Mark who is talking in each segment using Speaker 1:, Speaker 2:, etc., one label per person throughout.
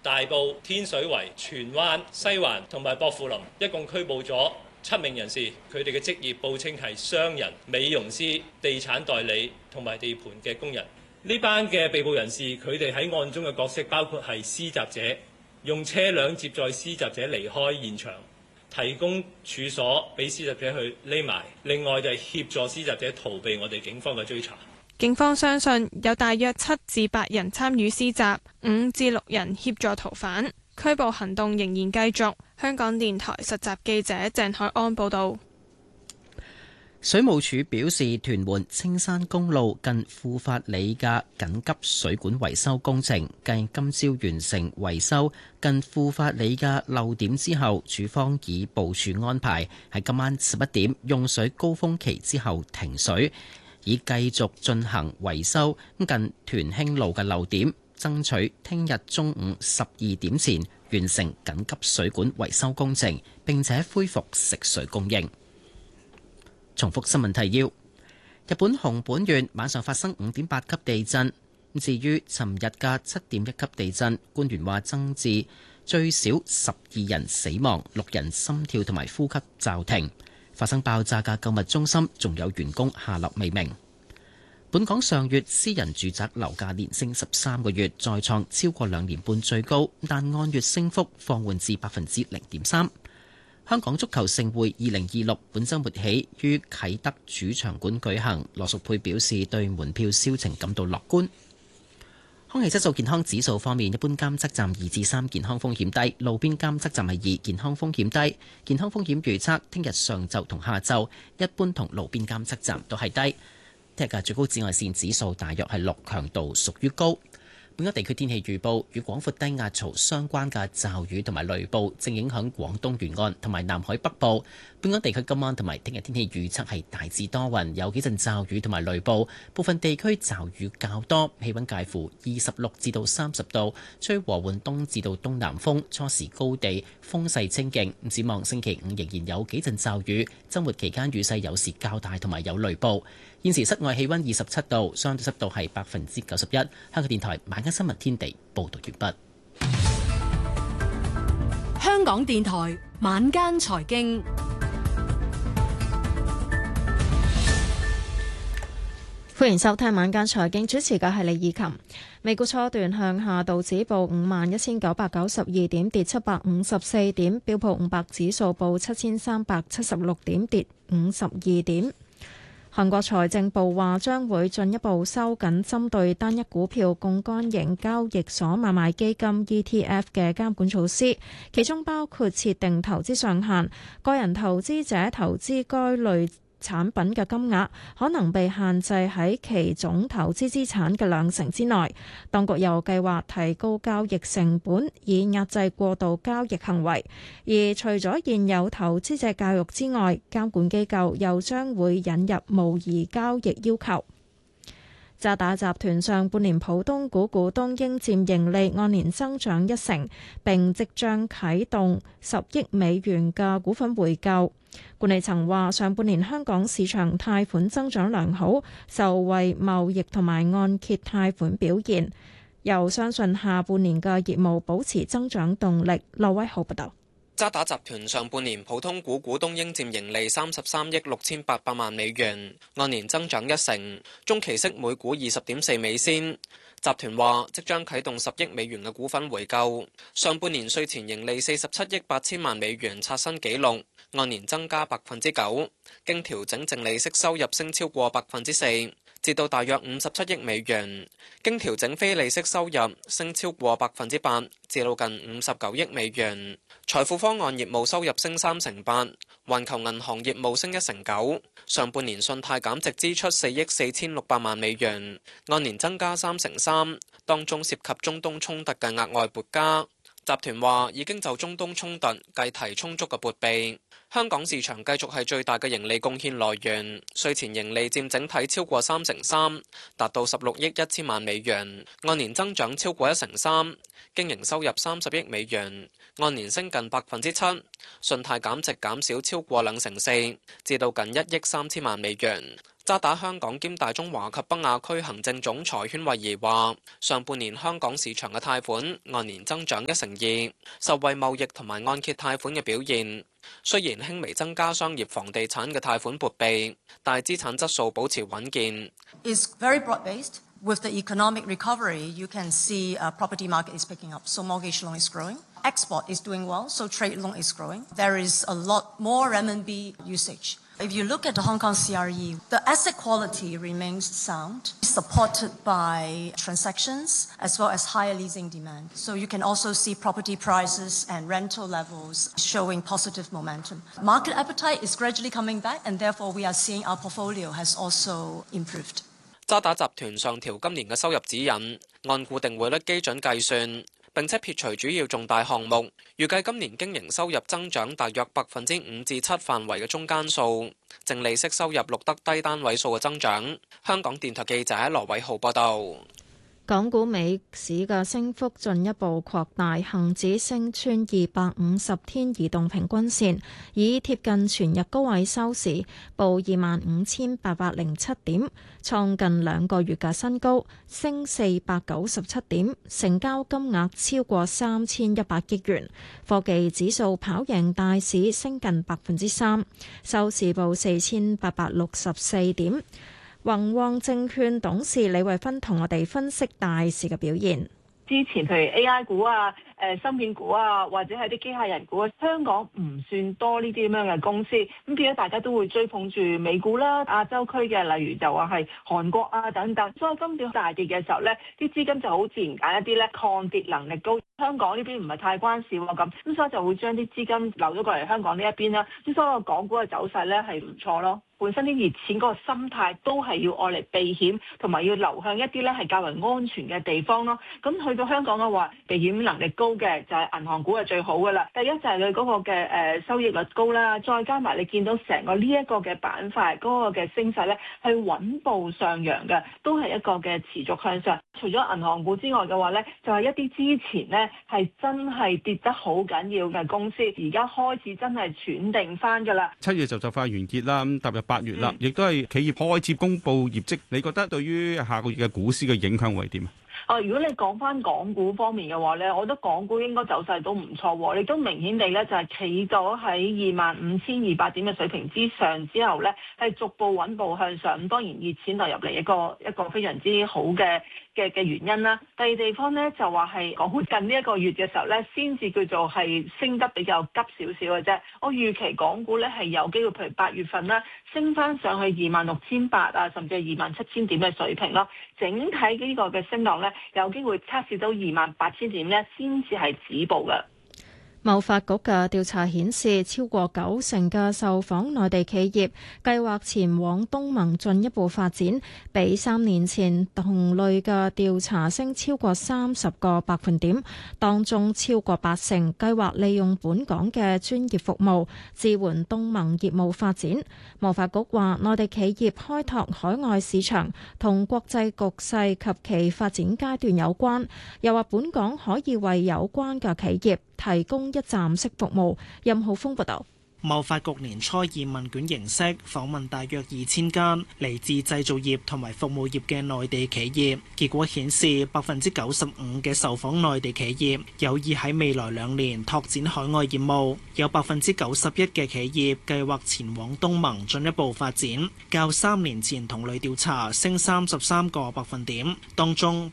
Speaker 1: 大埔、天水圍、荃灣、西環同埋薄扶林，一共拘捕咗7名人士，佢哋嘅職業報稱係商人、美容師、地產代理同埋地盤嘅工人。呢班嘅被捕人士，佢哋喺案中嘅角色包括係施襲者，用車輛接載施襲者離開現場，提供處所俾施襲者去匿埋，另外就係協助施襲者逃避我哋警方嘅追查。
Speaker 2: 警方相信有大約7至8人參與施襲，5至6人協助逃犯。拘捕行動仍然繼續。香港電台實習記者鄭海安報導。
Speaker 3: 水務署表示，屯門青山公路近富發里嘅緊急水管維修工程，繼今朝完成維修近富發里嘅漏點之後，署方已部署安排喺今晚11點用水高峰期之後停水，以繼續進行維修近屯興路嘅漏點，爭取聽日中午12點前完成緊急水管維修工程，並且恢復食水供應。重複新聞提要：日本熊本縣晚上發生5.8級地震。至於尋日嘅7.1級地震，官員話增至最少12人死亡，6人心跳同埋呼吸驟停。發生爆炸嘅購物中心仲有員工下落未明。本港上月私人住宅樓價連升13個月，再創超過2年半最高，但按月升幅放緩至0.3%。香港足球盛會2026本週末起於啟德主場館舉行，羅淑佩表示對門票銷情感到樂觀。空氣質素健康指數方面，一般監測站2至3，健康風險低；路邊監測站係2，健康風險低。健康風險預測聽日上晝同下晝，一般同路邊監測站都係低。聽日嘅最高紫外線指數大約係6，強度屬於高。本港地區天氣預報，與廣闊低壓槽相關嘅驟雨同埋雷暴正影響廣東沿岸同埋南海北部。本港地區今晚同埋聽日天氣預測係大致多雲，有幾陣驟雨同埋雷暴，部分地區驟雨較多，氣溫介乎26至到30度，吹和緩東至到東南風，初時高地風勢清勁。展望星期五仍然有幾陣驟雨，週末期間雨勢有時較大同埋有雷暴。現時室外氣溫27度，相對濕度係91%。香港電台晚間新聞天地報道完畢。
Speaker 4: 香港電台晚間財經，
Speaker 5: 歡迎收聽晚間財經，主持嘅係李以琴。美股初段向下，道指報51,992點，跌754點；標普500指數報7,376點，跌52點。韓國財政部話將會進一步收緊針對單一股票槓桿型交易所買賣基金 ETF 嘅監管措施，其中包括設定投資上限，個人投資者投資該類產品嘅金額可能被限制喺其總投資資產嘅2成之內。當局又計劃提高交易成本，以壓制過度交易行為。而除咗現有投資者教育之外，監管機構又將會引入模擬交易要求。渣打集團上半年普通股股東應佔盈利按年增長1成，並即將啟動10億美元嘅股份回購。管理層話，上半年香港市場貸款增長良好，受惠貿易同埋按揭貸款表現，又相信下半年嘅業務保持增長動力。劉威浩報道。
Speaker 6: 渣打集團上半年普通股股東應佔盈利33億6800萬美元，按年增長1成，中期息每股20.4美仙。集團話即將啟動10億美元嘅股份回購。上半年稅前盈利47億8000萬美元，刷新紀錄，按年增加9%，經調整淨利息收入升超過4%，至到大約57億美元，經調整非利息收入升超過8%，至到近59億美元。財富方案業務收入升3%，環球銀行業務升1%。上半年信貸減值支出4億4600萬美元，按年增加3%，當中涉及中東衝突嘅額外撥加。集團話已經就中東衝突計提充足嘅撥備。香港市場繼續係最大嘅盈利貢獻來源，稅前盈利佔整體超過3%，達到16億1000萬美元，按年增長超過1%。經營收入30億美元，按年升近7%，信貸減值減少超過2成4，至到近1億3000萬美元。 渣打香港兼大中華及北亞區行政總裁禤惠儀話：上半年香港市場嘅貸款按年增長1%，受惠貿易同埋按揭貸款嘅表現。雖然輕微增加商業房地產嘅貸款撥備，但係資產質素保持穩健。
Speaker 7: It's very broad-based. With the economic recovery, you can see property market is picking up. So mortgage loan is growing. Export is doing well. So trade loan is growing. There is a lot more renminbi usage. If you look at the Hong Kong CRE, the asset quality remains sound, supported by transactions as well as higher leasing demand. So you can also see property prices and rental levels showing positive momentum. Market appetite is gradually coming back, and therefore we are seeing our portfolio has also improved.
Speaker 6: 渣打集團上調今年嘅收入指引，按固定匯率基準計算，並且撇除主要重大項目，預計今年經營收入增長大約5%至7%範圍嘅中間數，淨利息收入錄得低單位數嘅增長。香港電台記者羅偉浩報道。
Speaker 5: 港股尾市嘅升幅進一步擴大，恒指升穿250天移動平均線，以貼近全日高位收市，報25,807點，創近2個月嘅新高，升497點，成交金額超過3100億元。科技指數跑贏大市，升近3%，收市報4864點。宏旺證券董事李慧芬同我哋分析大市嘅表現。
Speaker 8: 之前譬如 AI 股啊、芯片股啊，或者係啲機械人股啊，香港唔算多呢啲咁樣嘅公司，咁變咗大家都會追捧住美股啦、亞洲區嘅，例如就話係韓國啊等等。所以今次大跌嘅時候咧，啲資金就好自然揀一啲咧抗跌能力高。香港呢邊唔係太關事喎咁所以就會將啲資金流咗過嚟香港呢一邊啦。咁所以個港股嘅走勢咧係唔錯咯。本身啲熱錢嗰個心態都係要愛嚟避險，同埋要流向一啲咧係較為安全嘅地方咯。咁去到香港嘅話，避險能力高嘅就係銀行股係最好噶啦。第一就係佢嗰個嘅收益率高啦，再加埋你見到成個呢一個嘅板塊嗰個嘅升勢咧係穩步上揚嘅，都係一個嘅持續向上。除咗銀行股之外嘅話咧，就係一啲之前咧係真係跌得好緊要嘅公司，而家開始真係喘定翻噶啦。
Speaker 9: 7月就快完結啦，咁踏入8月啦，亦都係企業開始公布業績。你覺得對於下個月嘅股市嘅影響會點啊？
Speaker 8: 如果你講翻港股方面嘅話咧，我覺得港股應該走勢都唔錯，亦都明顯地咧就係企咗喺25,200點嘅水平之上之後咧，係逐步穩步向上。咁當然熱錢流入嚟一個非常之好嘅原因啦。第二地方咧就話係港股近呢一個月嘅時候咧，先至叫做係升得比較急少少嘅啫。我預期港股咧係有機會，譬如8月份啦，升翻上去26,800啊，甚至係27,000點嘅水平咯。整體呢個嘅升浪咧，有機會測試到28,000點咧，先至係止步嘅。
Speaker 5: 貿發局嘅調查顯示，超過90%嘅受訪內地企業計劃前往東盟進一步發展，比3年前同類嘅調查升超過30個百分點。當中超過80%計劃利用本港嘅專業服務支援東盟業務發展。貿發局話，內地企業開拓海外市場同國際局勢及其發展階段有關，又話本港可以為有關嘅企業提供一站式服務。任浩峰報道。
Speaker 10: 貿發局年初以問卷形式訪問大約2000間嚟自製造業同埋服務業嘅內地企業，結果顯示95%嘅受訪內地企業有意喺未來2年拓展海外業務，有91%嘅企業計劃前往東盟進一步發展，較3年前同類調查升33個百分點。當中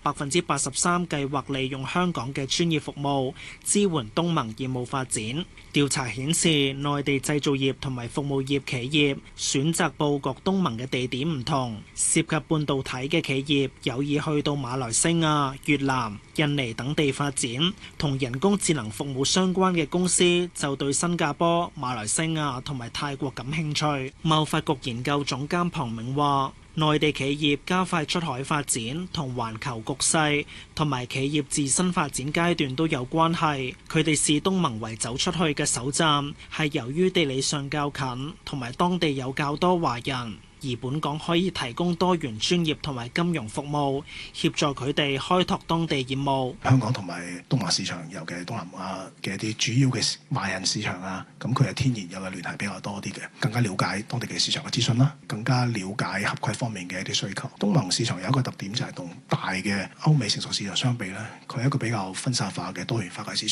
Speaker 10: 83%計劃利用香港嘅專業服務支援東盟業務發展。調查顯示，內地製造業同埋服務業企業選擇佈局東盟嘅地點唔同，涉及半導體嘅企業有意去到馬來西亞、越南、印尼等地發展，同人工智能服務相關嘅公司就對新加坡、馬來西亞同埋泰國感興趣。貿發局研究總監龐明話，內地企業加快出海發展同環球局勢同埋企業自身發展階段都有關係。佢哋視東盟為走出去嘅首站，係由於地理上較近同埋當地有較多華人。 而本港可以提供多元專業同埋金融服務，協助佢哋開拓當地業務。
Speaker 11: 香港同埋東亞市場，尤其係東南亞嘅一啲主要嘅華人市場啊，咁佢係天然有嘅聯繫比較多啲嘅，更加了解當地嘅市場嘅資訊啦，更加了解合規方面嘅一啲需求。東盟市場有一個特點就係同大嘅歐美成熟市場相比咧，佢係一個比較分散化嘅多元化嘅市場。